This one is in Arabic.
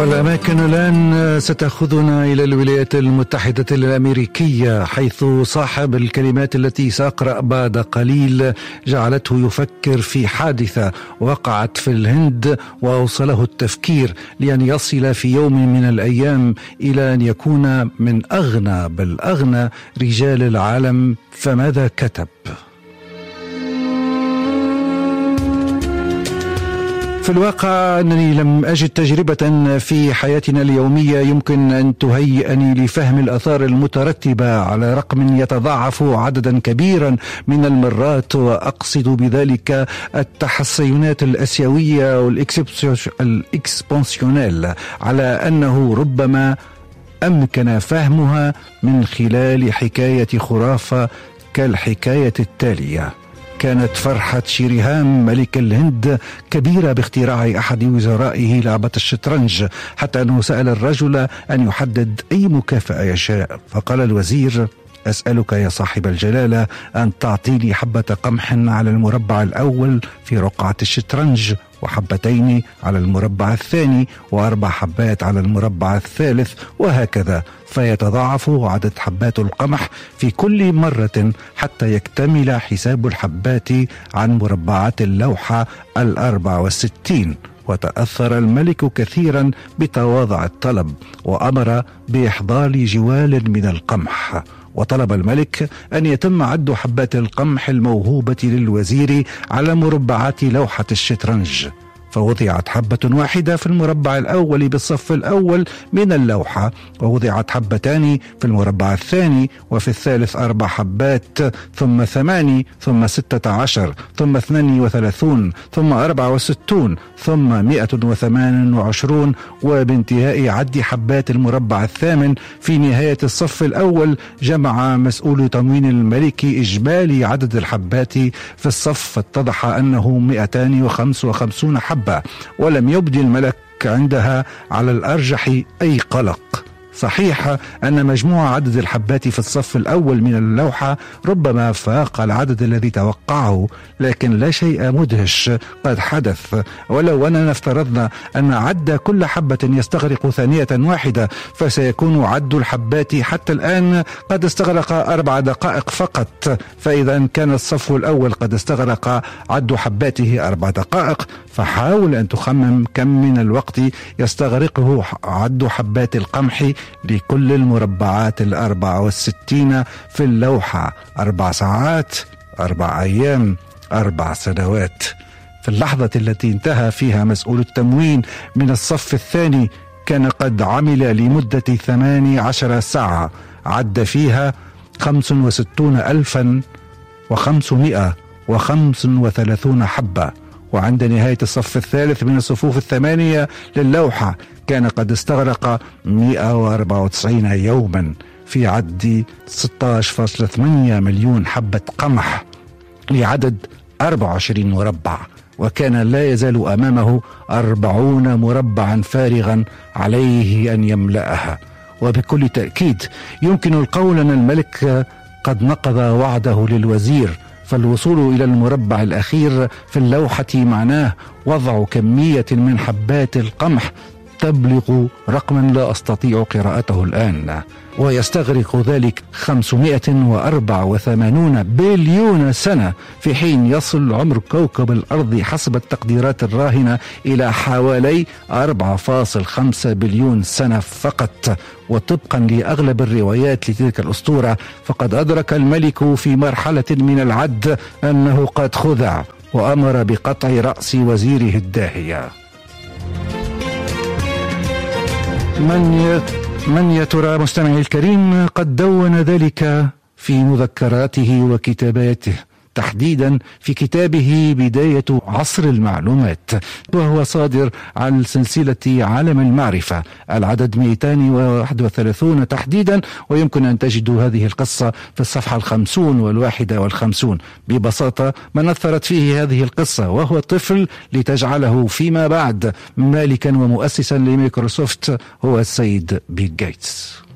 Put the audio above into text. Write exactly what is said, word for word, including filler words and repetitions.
والأماكن الآن ستأخذنا إلى الولايات المتحدة الأمريكية، حيث صاحب الكلمات التي سأقرأ بعد قليل جعلته يفكر في حادثة وقعت في الهند وأوصله التفكير لأن يصل في يوم من الأيام إلى أن يكون من أغنى بل أغنى رجال العالم. فماذا كتب؟ في الواقع أنني لم أجد تجربة في حياتنا اليومية يمكن أن تهيئني لفهم الآثار المترتبة على رقم يتضاعف عددا كبيرا من المرات، وأقصد بذلك التحسينات الأسيوية والإكسبونسيونيل، على أنه ربما أمكن فهمها من خلال حكاية خرافة كالحكاية التالية. كانت فرحة شريهام ملك الهند كبيرة باختراع أحد وزرائه لعبة الشطرنج، حتى أنه سأل الرجل أن يحدد أي مكافأة يشاء، فقال الوزير: أسألك يا صاحب الجلالة أن تعطيني حبة قمح على المربع الأول في رقعة الشطرنج، وحبتين على المربع الثاني، وأربع حبات على المربع الثالث، وهكذا، فيتضاعف عدد حبات القمح في كل مرة حتى يكتمل حساب الحبات عن مربعات اللوحة الأربع والستين. وتأثر الملك كثيرا بتواضع الطلب، وأمر بإحضار جوال من القمح، وطلب الملك أن يتم عد حبات القمح الموهوبة للوزير على مربعات لوحة الشطرنج، فوضعت حبة واحدة في المربع الأول بالصف الأول من اللوحة، ووضعت حبتان في المربع الثاني، وفي الثالث أربع حبات، ثم ثماني، ثم ستة عشر، ثم اثنان وثلاثون، ثم أربع وستون، ثم مئة وثمان وعشرون، وبانتهاء عد حبات المربع الثامن في نهاية الصف الأول جمع مسؤول تموين الملك إجمالي عدد الحبات في الصف، فاتضح أنه مئتان وخمس وخمسون حبة، ولم يبدي الملك عندها على الأرجح أي قلق. صحيح أن مجموع عدد الحبات في الصف الأول من اللوحة ربما فاق العدد الذي توقعه، لكن لا شيء مدهش قد حدث. ولو أننا افترضنا أن عد كل حبة يستغرق ثانية واحدة، فسيكون عد الحبات حتى الآن قد استغرق أربع دقائق فقط. فإذا كان الصف الأول قد استغرق عد حباته أربع دقائق، فحاول أن تخمم كم من الوقت يستغرقه عد حبات القمح لكل المربعات الأربع والستين في اللوحة. أربع ساعات، أربع أيام، أربع سنوات. في اللحظة التي انتهى فيها مسؤول التموين من الصف الثاني كان قد عمل لمدة ثماني عشر ساعة، عد فيها خمس وستون ألفا وخمسمائة وخمس وثلاثون حبة. وعند نهاية الصف الثالث من الصفوف الثمانية للوحة كان قد استغرق مئة وأربعة وتسعين يوما في عد ستة عشر فاصلة ثمانية مليون حبة قمح لعدد أربعة وعشرين مربع، وكان لا يزال أمامه أربعون مربعا فارغا عليه أن يملأها. وبكل تأكيد يمكن القول أن الملك قد نقض وعده للوزير، فالوصول إلى المربع الأخير في اللوحة معناه وضع كمية من حبات القمح تبلغ رقما لا أستطيع قراءته الآن، ويستغرق ذلك خمسمائة وأربعة وثمانين بليون سنة، في حين يصل عمر كوكب الأرض حسب التقديرات الراهنة إلى حوالي أربعة فاصلة خمسة بليون سنة فقط. وطبقا لأغلب الروايات لتلك الأسطورة، فقد أدرك الملك في مرحلة من العد أنه قد خدع، وأمر بقطع رأس وزيره الداهية. من ي... من يا ترى مستمعي الكريم قد دون ذلك في مذكراته وكتاباته، تحديدا في كتابه بداية عصر المعلومات، وهو صادر عن سلسلة عالم المعرفة، العدد مئتين وواحد وثلاثين تحديدا، ويمكن أن تجدوا هذه القصة في الصفحة الخمسون والواحدة والخمسون. ببساطة من أثرت فيه هذه القصة وهو طفل لتجعله فيما بعد مالكا ومؤسسا لميكروسوفت هو السيد بيل غيتس.